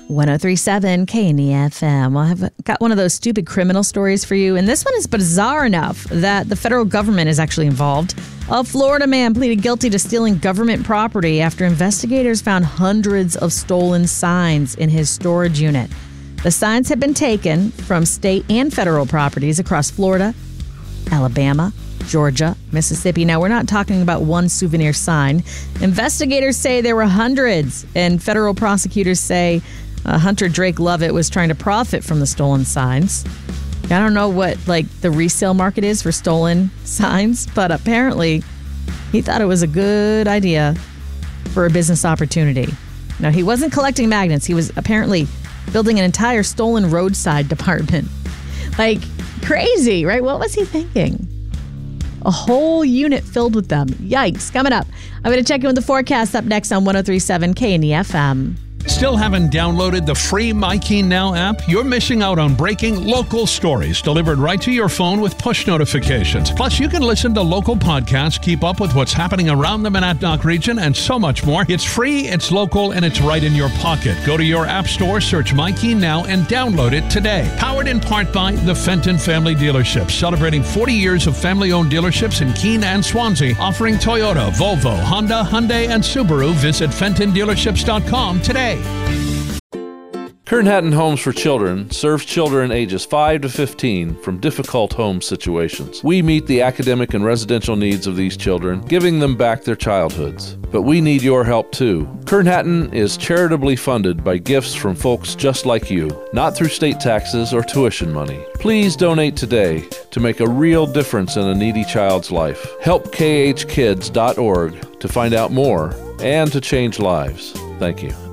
1037 KNEFM. Well, I've got one of those stupid criminal stories for you, and this one is bizarre enough that the federal government is actually involved. A Florida man pleaded guilty to stealing government property after investigators found hundreds of stolen signs in his storage unit. The signs had been taken from state and federal properties across Florida, Alabama, Georgia, Mississippi. Now, we're not talking about one souvenir sign. Investigators say there were hundreds, and federal prosecutors say Hunter Drake Lovett was trying to profit from the stolen signs. I don't know what the resale market is for stolen signs, but apparently he thought it was a good idea for a business opportunity. Now, he wasn't collecting magnets. He was apparently building an entire stolen roadside department. Crazy, right? What was he thinking? A whole unit filled with them. Yikes. Coming up, I'm going to check in with the forecast up next on 1037 KNEFM. Still haven't downloaded the free MyKeen Now app? You're missing out on breaking local stories delivered right to your phone with push notifications. Plus, you can listen to local podcasts, keep up with what's happening around the Monadnock region, and so much more. It's free, it's local, and it's right in your pocket. Go to your app store, search MyKeen Now, and download it today. Powered in part by the Fenton Family Dealerships, celebrating 40 years of family-owned dealerships in Keene and Swansea, offering Toyota, Volvo, Honda, Hyundai, and Subaru. Visit FentonDealerships.com today. Kern Hatton Homes for Children serves children ages 5 to 15 from difficult home situations. We meet the academic and residential needs of these children, giving them back their childhoods. But we need your help too. Kern Hatton is charitably funded by gifts from folks just like you, not through state taxes or tuition money. Please donate today to make a real difference in a needy child's life. Help khkids.org to find out more and to change lives. Thank you.